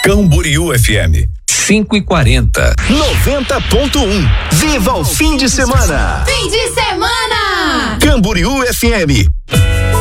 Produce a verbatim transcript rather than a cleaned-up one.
Camboriú F M cinco e quarenta. noventa ponto um. Viva o fim de semana! Fim de semana! Camboriú F M